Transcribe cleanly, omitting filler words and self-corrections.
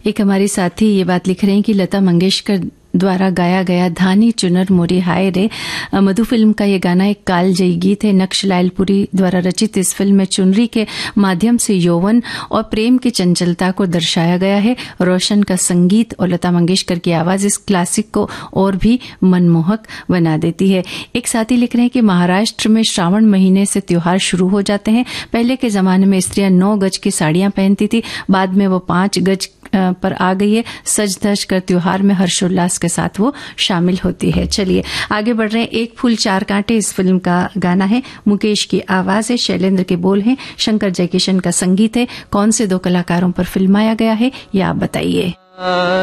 एक हमारी साथी ये बात लिख रहे हैं कि लता मंगेशकर द्वारा गाया गया धानी चुनर मोरी हाय रे मधु फिल्म का ये गाना एक कालजयी गीत है। नक्श लायलपुरी द्वारा रचित इस फिल्म में चुनरी के माध्यम से यौवन और प्रेम की चंचलता को दर्शाया गया है। रोशन का संगीत और लता मंगेशकर की आवाज इस क्लासिक को और भी मनमोहक बना देती है। एक साथी लिख रहे हैं कि महाराष्ट्र में श्रावण महीने से त्योहार शुरू हो जाते हैं। पहले के जमाने में स्त्रियां 9 गज की साड़ियां पहनती थी, बाद में वो 5 गज पर आ गई है। सज धज कर त्योहार में हर्षोल्लास के साथ वो शामिल होती है। चलिए आगे बढ़ रहे हैं। एक फूल चार कांटे इस फिल्म का गाना है। मुकेश की आवाज है, शैलेंद्र के बोल हैं, शंकर जयकिशन का संगीत है। कौन से 2 कलाकारों पर फिल्माया गया है ये आप बताइए।